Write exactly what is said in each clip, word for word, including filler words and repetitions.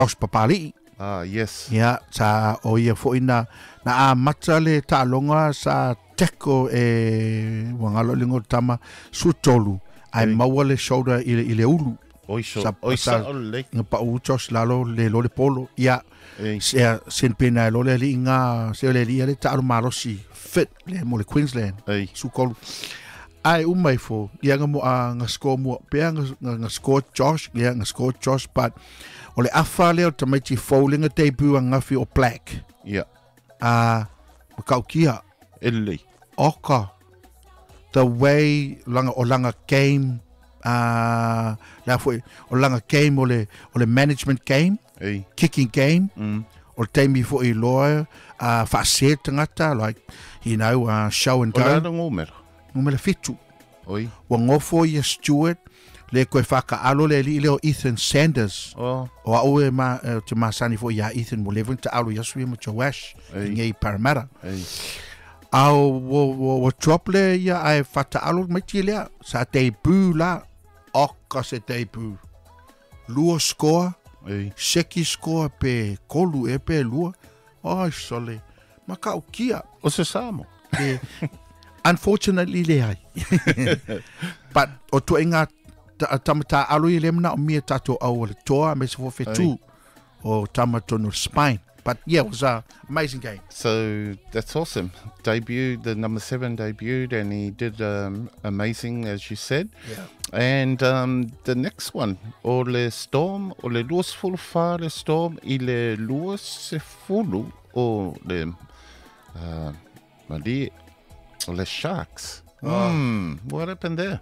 Josh Papali. Ah, yes. Ia, sa o ia fo ina na a mata le ta'alonga sa teko e wangalo lingo tama sutolu. Ai Ei. maua le shoulder i le, i le ulu. Oiso. Sa- Oisa sa- o le. Nga pa u Josh lalo le lole polo. Ia, Ei. se sen pena e lole li inga se le li le ta'alo marosi fit le mo le Queensland. Ei. Sukolu. Ai umai fo ia nga mo a nga score mo pe nga, nga, nga score Josh ia nga score Josh but o le afa le o tamaiti foulinga debut a ngafi o Black Yeah. a uh, kaukia Ili. oka the way langa o langa game uh, la fo o langa game o le o le management game Ei. kicking game Mm. o le taimi fo i loa uh, fa se tangata like you know uh, show and O le go ana ngomera. numele fitu Oi. wa ngofo ia Stewart le koe whakaalo le li leo Ethan Sanders Oh. o au e ma uh, te masani fo ia Ethan mo levin te alo yasu ia mo Chawash Ei. ngei Parramatta Ei. au wo, wo, wo drop le ia ai whataalo mai ti lea sa debut la oka se debut lua score Ei. seki score pe kolu e pe lua ai sole maka o kia O se Samo. e, unfortunately le ai but o tu inga tamata alo i lemna o mia tato au le toa me se fo fetu o tamato no spine but yeah it was a amazing game. So that's awesome. Debuted, the number seven debuted, and he did um, amazing, as you said. Yeah. And um, the next one, o le Storm, o le luas fulu wha le Storm, i le luas se fulu o le uh, mali, o le Sharks. Oh. Hmm, what happened there?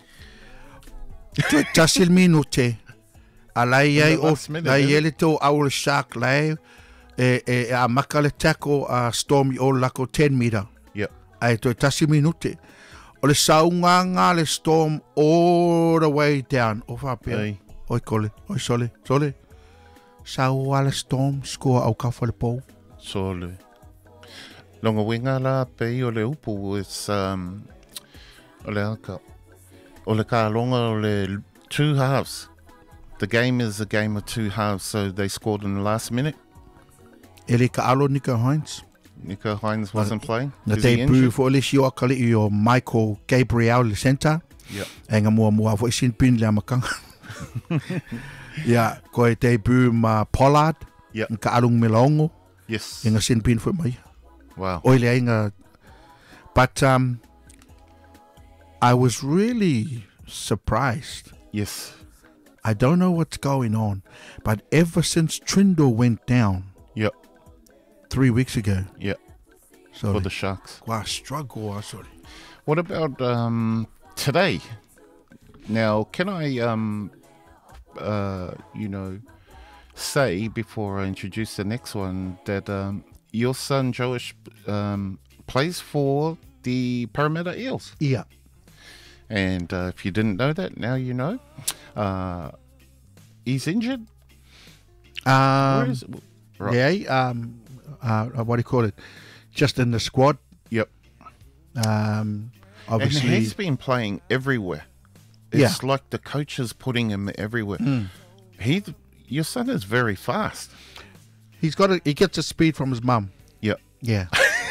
Tu tasil minute alai ai In the o last minute, ai eh? ele to au shark lai e e a makale tackle a Stormy o lako ten meter. Yep. Ai to tasil minute o le saunga nga le Storm all the way down o fa pe Ei. oi kole oi sole sole sau ala Storm score au ka fa le po So le longa winga la pe o le upu is um o le aka o le ka longa o le two halves. The game is a game of two halves, so they scored in the last minute. ele ka alo Nico Hines Nico Hines wasn't playing. na Is he debut injured? fo le si o akali i o Michael Gabriel le center. Yep. E nga mua mua fo isin pin le amakanga. Ia, ko e debut ma Pollard. Yep. Ka alung melongo. Yes. E nga sin pin fo mai. Wow. Oi le ainga. But um, I was really surprised. Yes. I don't know what's going on. But ever since Trindo went down Yep. three weeks ago. Yep. So For the Sharks. wow, struggle. I sorry. What about um, today? Now, can I, um, uh, you know, say before I introduce the next one that um, your son Joash um, plays for the Parramatta Eels, Yeah. and uh, if you didn't know that, now you know. Uh, he's injured. Where Um, is it? Right. yeah. Um, uh, what do you call it? Just in the squad. Yep. Um, And obviously. he's been playing everywhere. Yeah. It's like the coach is putting him everywhere. Mm. He, your son is very fast. He's got a, he gets his speed from his mum. Yep. Yeah.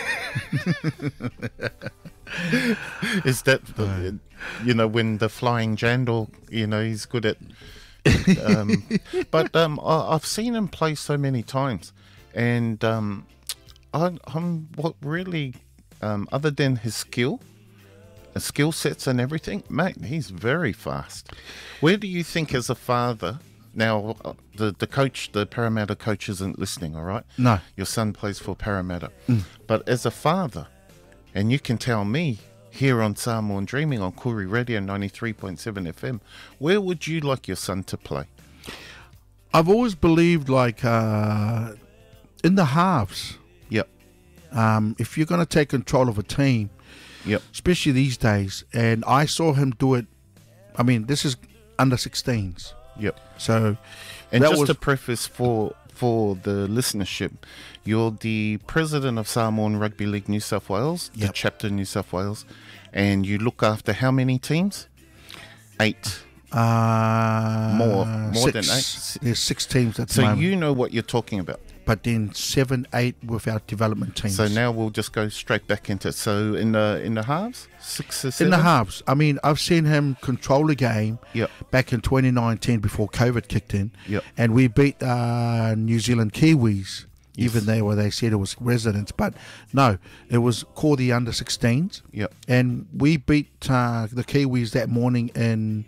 Is that, the, you know, when the flying jandal, you know, he's good at. Um, but um, I, I've seen him play so many times, and um, I, I'm what really, um, other than his skill, uh, skill sets and everything, mate, he's very fast. Where do you think, as a father, now uh, the the coach, the Parramatta coach, isn't listening, all right? No. Your son plays for Parramatta, but as a father, and you can tell me here on Samoan Dreaming on Koori Radio ninety-three point seven F M, where would you like your son to play? I've always believed like uh, in the halves. Yep. Um, if you're going to take control of a team, Yep. especially these days, and I saw him do it. I mean, this is under sixteens, Yep. so And that just was to preface for for the listenership, you're the president of Samoan Rugby League New South Wales, the Yep. chapter New South Wales, and you look after how many teams? Eight. Uh, More, more six. than eight. There's six teams at the So moment. you know what you're talking about. But then seven, eight with our development teams. So now we'll just go straight back into it. So in the in the halves, six or seven? In the halves. I mean, I've seen him control a game Yep. back in twenty nineteen before COVID kicked in. Yep. And we beat uh, New Zealand Kiwis, Yes. even though they said it was residents. But no, it was called the under sixteens. Yep. And we beat uh, the Kiwis that morning in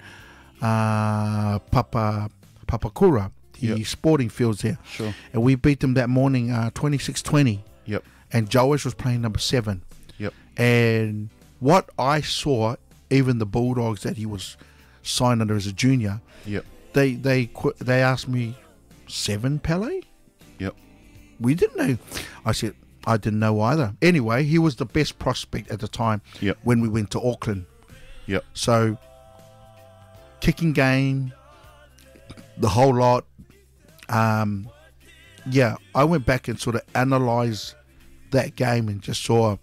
uh, Papa Papakura, the Yep. sporting fields there. Sure. And we beat them that morning uh, twenty-six twenty. Yep. And Joash was playing number seven. Yep. And what I saw, even the Bulldogs that he was signed under as a junior, Yep. they they qu- they asked me, seven Pele? Yep. We didn't know. I said, I didn't know either. Anyway, he was the best prospect at the time Yep. when we went to Auckland. Yep. So, kicking game, the whole lot. Um, yeah, I went back and sort of analysed that game and just saw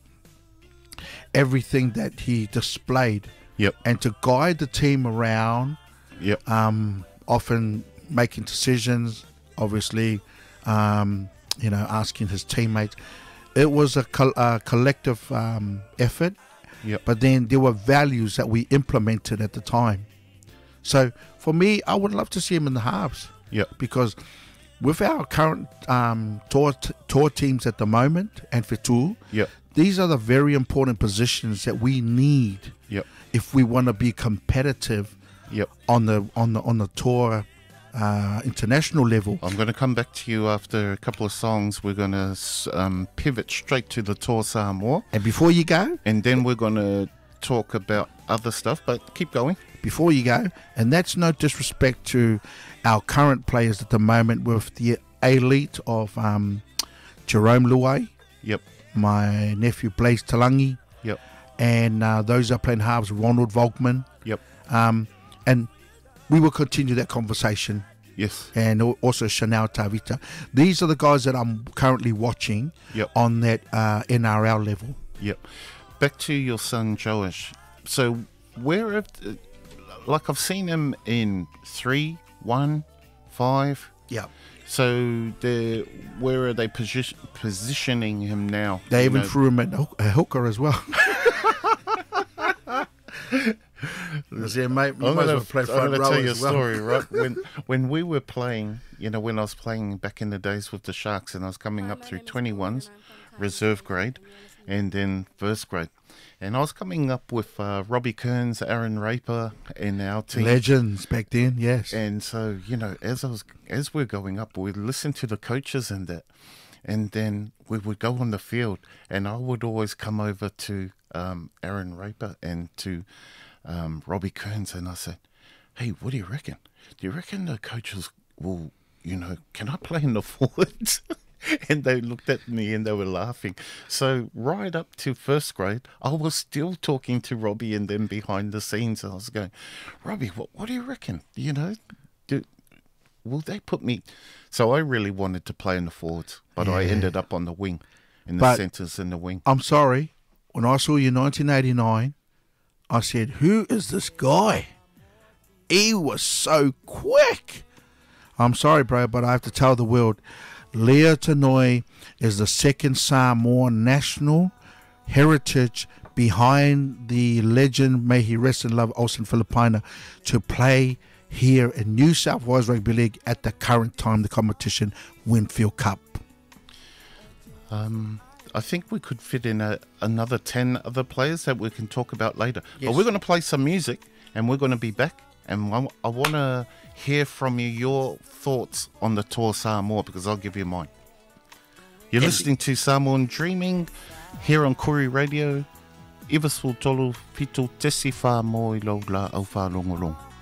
everything that he displayed. Yep. And to guide the team around, Yep. um, often making decisions, obviously, um, you know, asking his teammates. It was a, co- a collective um, effort, Yep. but then there were values that we implemented at the time. So for me, I would love to see him in the halves. Yep. Because with our current um, tour t- tour teams at the moment and Fitu, Yep. these are the very important positions that we need Yep. if we want to be competitive Yep. on the on the on the tour uh, international level. I'm going to come back to you after a couple of songs. We're going to um, pivot straight to the Tour Samoa, And before you go, and then we're going to talk about other stuff. But keep going. before you go, and that's no disrespect to our current players at the moment with the elite of um, Jerome Luai, Yep. my nephew Blaise Talangi, Yep. and uh, those that are playing halves, Ronald Volkman. Yep. Um, and we will continue that conversation. Yes. And al- also Chanel Tavita. These are the guys that I'm currently watching Yep. on that uh, N R L level. Yep. Back to your son Joash. So where have, like I've seen him in three, one, five. Yeah. So they where are they posi- positioning him now? They You even know, threw him at a a hooker as well. Yeah, mate, you I'm might as gonna, well play I'm front gonna row tell you a as well. story, right? When when we were playing, you know, when I was playing back in the days with the Sharks, and I was coming up through twenty-ones, reserve grade, and then first grade, and I was coming up with uh, Robbie Kearns, Aaron Raper, and our team. Legends back then, yes. And so, you know, as I was as we're going up, we'd listen to the coaches and that, and then we would go on the field, and I would always come over to um, Aaron Raper and to um, Robbie Kearns, and I said, "Hey, what do you reckon? Do you reckon the coaches will, you know, can I play in the forwards?" And they looked at me and they were laughing. So right up to first grade, I was still talking to Robbie and then behind the scenes. I was going, Robbie, what, what do you reckon? You know, do, will they put me? So I really wanted to play in the forwards, but I Yeah. ended up on the wing, in the But- centres in the wing. I'm sorry, when I saw you in nineteen eighty-nine, I said, who is this guy? He was so quick. I'm sorry, bro, but I have to tell the world, Lea Tanoi is the second Samoan national heritage behind the legend, may he rest in love, Olsen Filipina, to play here in New South Wales Rugby League at the current time, the competition, Winfield Cup. Um, I think we could fit in a, another ten other players that we can talk about later. Yes. But we're going to play some music, and we're going to be back. And I, I want to hear from you your thoughts on the Tour Samoa, because I'll give you mine. You're Yes. listening to Samoan Dreaming here on Kuri Radio. Iwasul tolu fitu tesi wha mo i lau la au wha longolong.